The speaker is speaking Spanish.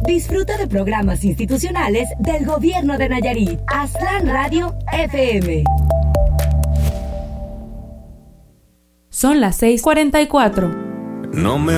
Disfruta de programas institucionales del Gobierno de Nayarit. Aztlán Radio FM. Son las 6:44. No me